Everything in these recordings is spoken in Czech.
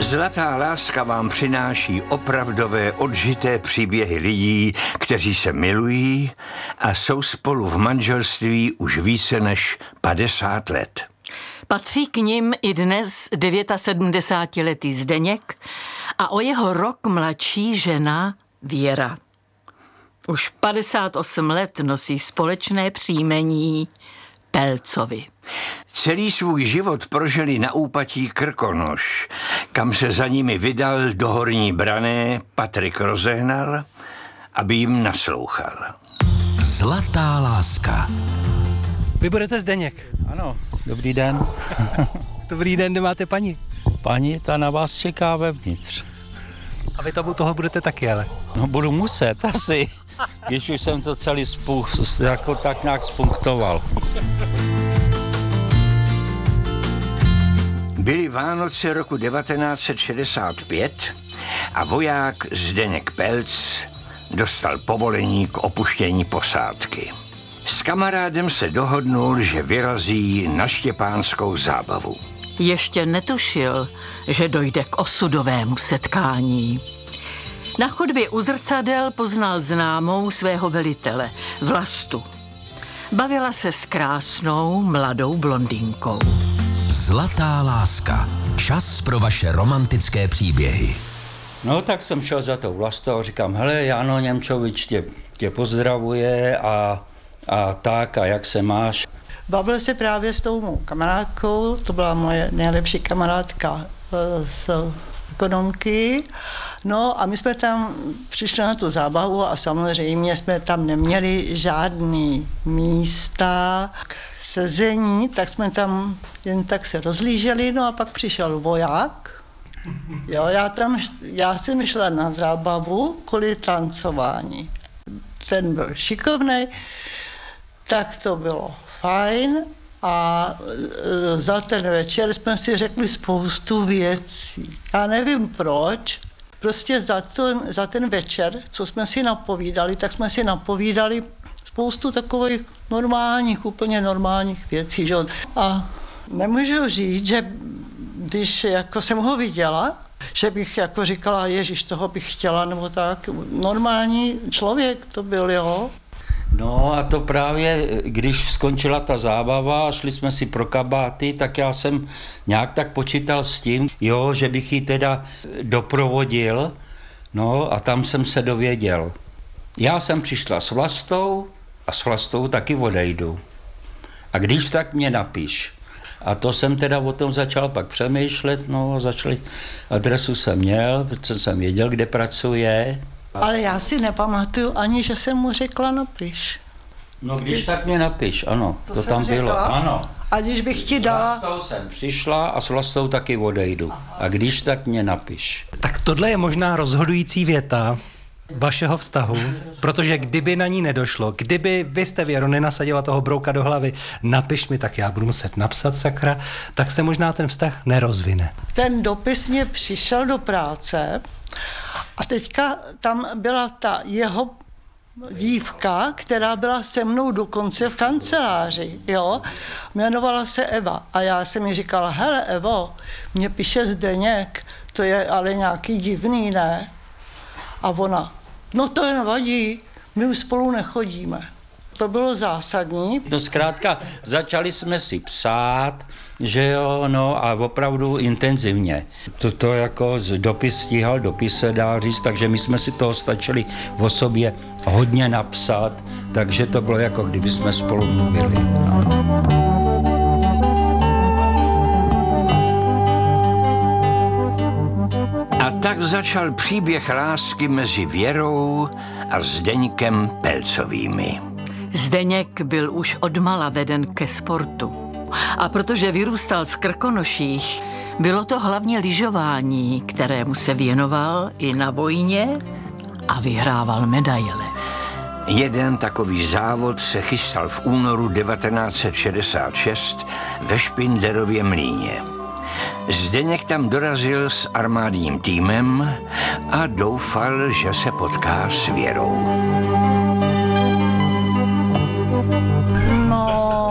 Zlatá láska vám přináší opravdové odžité příběhy lidí, kteří se milují a jsou spolu v manželství už více než 50 let. Patří k nim i dnes 79letý Zdeněk a o jeho rok mladší žena Věra. Už 58 let nosí společné příjmení Pelcovi. Celý svůj život prožili na úpatí Krkonoš, kam se za nimi vydal do Horní Branné Patrik Rozehnal, aby jim naslouchal. Zlatá láska. Vy budete Zdeněk. Ano, dobrý den. Dobrý den, kde máte paní? Paní, ta na vás čeká vevnitř. A vy tam u toho budete taky, ale? No budu muset asi, když už jsem to celý jako tak nějak spunktoval. Byly Vánoce roku 1965 a voják Zdeněk Pelc dostal povolení k opuštění posádky. S kamarádem se dohodnul, že vyrazí na štěpánskou zábavu. Ještě netušil, že dojde k osudovému setkání. Na chodbě u zrcadel poznal známou svého velitele, Vlastu. Bavila se s krásnou mladou blondýnkou. Zlatá láska. Čas pro vaše romantické příběhy. No tak jsem šel za tou Vlastou a říkám, hele, Jano Němčovič tě pozdravuje a tak a jak se máš? Bavil se právě s tou mou kamarádkou, to byla moje nejlepší kamarádka z ekonomky. No a my jsme tam přišli na tu zábavu a samozřejmě jsme tam neměli žádný místa k sezení, tak jsme tam jen tak se rozlíželi, no a pak přišel voják. Jo, já jsem šla na zábavu kvůli tancování. Ten byl šikovnej, tak to bylo fajn a za ten večer jsme si řekli spoustu věcí. Já nevím proč, prostě za ten večer, co jsme si napovídali, tak jsme si napovídali spoustu takových normálních, úplně normálních věcí. Že? A nemůžu říct, že když jako jsem ho viděla, že bych jako říkala, ježiš, toho bych chtěla, nebo tak. Normální člověk to byl, jo. No a to právě, když skončila ta zábava a šli jsme si pro kabáty, tak já jsem nějak tak počítal s tím, jo, že bych ji teda doprovodil, no a tam jsem se dověděl. Já jsem přišla s Vlastou a s Vlastou taky odejdu. A když tak mě napiš. A to jsem teda o tom začal pak přemýšlet, no adresu jsem měl, protože jsem věděl, kde pracuje. Ale já si nepamatuju ani, že jsem mu řekla napiš. No když tak mě napiš, ano, to tam řekla? bylo, ano. A když bych ti dala... S Vlastou jsem přišla a s Vlastou taky odejdu. A když tak mě napiš. Tak tohle je možná rozhodující věta vašeho vztahu, protože kdyby na ní nedošlo, kdyby vy jste, Věro, nenasadila toho brouka do hlavy, napiš mi, tak já budu muset napsat, sakra, tak se možná ten vztah nerozvine. Ten dopis mě přišel do práce a teďka tam byla ta jeho dívka, která byla se mnou dokonce v kanceláři, jo, jmenovala se Eva a já jsem mi říkala, hele Evo, mě píše Zdeněk, to je ale nějaký divný, ne? A ona, no to jen vadí, my už spolu nechodíme. To bylo zásadní. No zkrátka, začali jsme si psát, že jo, no a opravdu intenzivně. To jako dopis stíhal, dopis se dá říct, takže my jsme si toho stačili o sobě hodně napsat, takže to bylo jako kdyby jsme spolu mluvili. A tak začal příběh lásky mezi Věrou a Zdeňkem Pelcovými. Zdeněk byl už odmala veden ke sportu. A protože vyrůstal v Krkonoších, bylo to hlavně lyžování, kterému se věnoval i na vojně a vyhrával medaile. Jeden takový závod se chystal v únoru 1966 ve Špindlerově Mlýně. Zdeněk tam dorazil s armádním týmem a doufal, že se potká s Věrou. No, já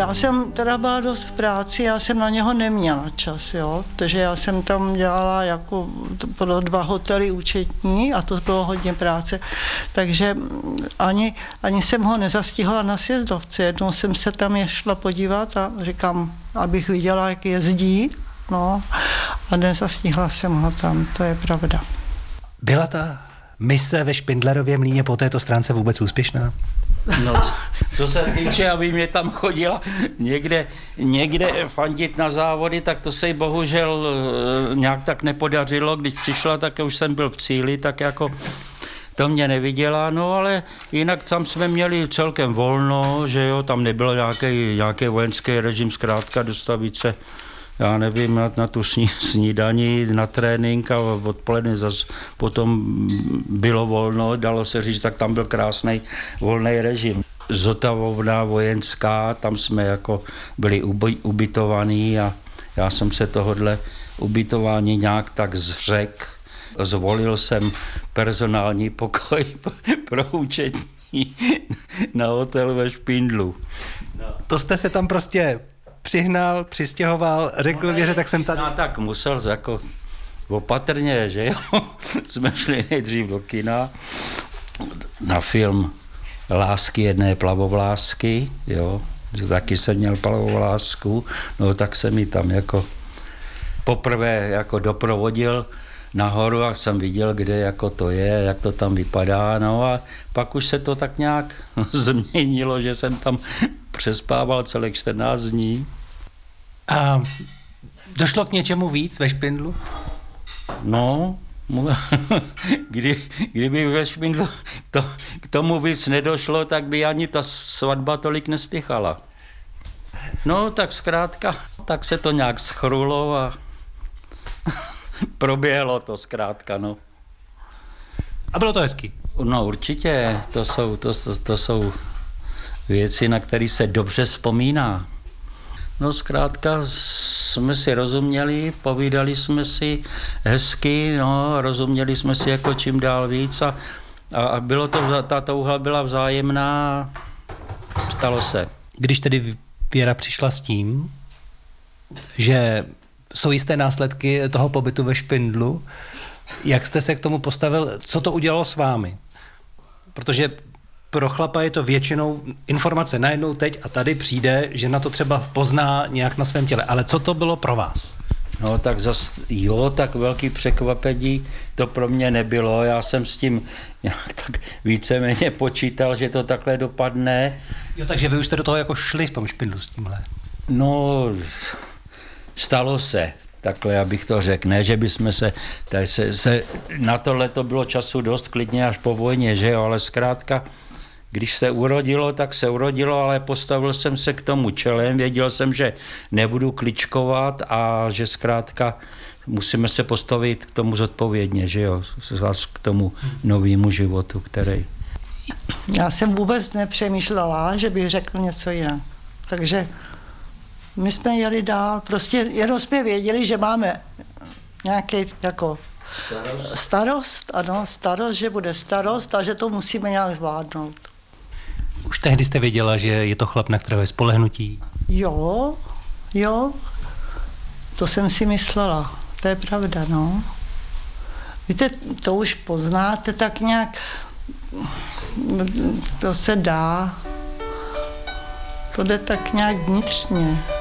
Já jsem teda byla dost v práci, já jsem na něho neměla čas, jo, protože já jsem tam dělala jako pro 2 hotely účetní a to bylo hodně práce, takže ani jsem ho nezastihla na sjezdovce. Jednou jsem se tam šla podívat a říkám, abych viděla, jak jezdí, no, a nezastihla jsem ho tam, to je pravda. Byla ta mise ve Špindlerově mlýně po této stránce vůbec úspěšná? No, co se týče, aby mě tam chodila někde fandit na závody, tak to se jí bohužel nějak tak nepodařilo. Když přišla, tak už jsem byl v cíli, tak jako to mě neviděla, no ale jinak tam jsme měli celkem volno, že jo, tam nebylo nějaký vojenský režim, zkrátka dostavit se, já nevím, na tu snídani, na trénink a odpoledne zase potom bylo volno, dalo se říct, tak tam byl krásný volný režim. Zotavovna vojenská, tam jsme jako byli ubytovaní a já jsem se tohodle ubytování nějak tak zřekl. Zvolil jsem personální pokoj pro účetní na hotel ve Špindlu. No. To jste se tam prostě přihnal, přistěhoval, řekl Věře, tak jsem tady. No tak musel jako opatrně, že jo. Jsme šli nejdřív do kina na film Lásky jedné plavovlásky, jo. Že taky jsem měl plavovlásku, no tak se mi tam jako poprvé jako doprovodil nahoru a jsem viděl, kde jako to je, jak to tam vypadá, no a pak už se to tak nějak změnilo, že jsem tam přespával celých 14 dní. A došlo k něčemu víc ve Špindlu? No, kdyby ve Špindlu k tomu víc nedošlo, tak by ani ta svatba tolik nespěchala. No, tak zkrátka, tak se to nějak schrulo a proběhlo to zkrátka, no. A bylo to hezký? No určitě, to jsou věci, na které se dobře vzpomíná. No zkrátka jsme si rozuměli, povídali jsme si hezky, no, rozuměli jsme si jako čím dál víc a bylo to, ta touha byla vzájemná, stalo se. Když tedy Věra přišla s tím, že jsou jisté následky toho pobytu ve Špindlu, jak jste se k tomu postavil, co to udělalo s vámi? Protože pro chlapa je to většinou informace najednou teď a tady přijde, že na to třeba pozná nějak na svém těle. Ale co to bylo pro vás? No tak tak velký překvapení to pro mě nebylo. Já jsem s tím nějak tak víceméně počítal, že to takhle dopadne. Jo, takže vy už jste do toho jako šli v tom Špindlu s tímhle. No, stalo se. Takhle, abych to řekl, ne, že bychom se na tohle to bylo času dost klidně až po vojně, že jo, ale zkrátka, když se urodilo, tak se urodilo, ale postavil jsem se k tomu čelem, věděl jsem, že nebudu kličkovat a že zkrátka musíme se postavit k tomu zodpovědně, že jo, k tomu novému životu, který... Já jsem vůbec nepřemýšlela, že bych řekl něco jinak, takže my jsme jeli dál, prostě jenom jsme věděli, že máme nějaký jako starost, že bude starost a že to musíme nějak zvládnout. Už tehdy jste věděla, že je to chlap, na kterého je spolehnutí? Jo, to jsem si myslela, to je pravda, no. Víte, to už poznáte tak nějak, to se dá, to jde tak nějak vnitřně.